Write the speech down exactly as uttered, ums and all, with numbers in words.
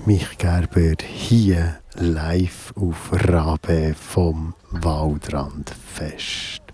Mich Gerber hier live auf Rabe vom Waldrandfest.